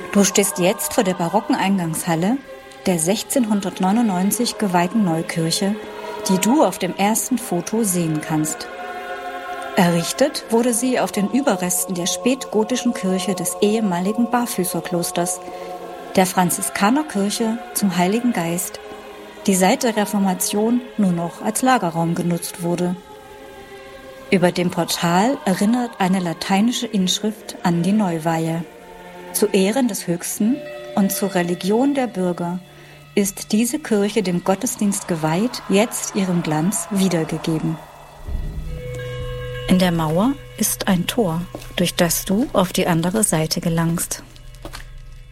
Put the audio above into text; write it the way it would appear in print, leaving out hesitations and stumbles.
Du stehst jetzt vor der barocken Eingangshalle der 1699 geweihten Neukirche, die du auf dem ersten Foto sehen kannst. Errichtet wurde sie auf den Überresten der spätgotischen Kirche des ehemaligen Barfüßerklosters, der Franziskanerkirche zum Heiligen Geist, die seit der Reformation nur noch als Lagerraum genutzt wurde. Über dem Portal erinnert eine lateinische Inschrift an die Neuweihe. Zu Ehren des Höchsten und zur Religion der Bürger ist diese Kirche dem Gottesdienst geweiht, jetzt ihrem Glanz wiedergegeben. In der Mauer ist ein Tor, durch das du auf die andere Seite gelangst.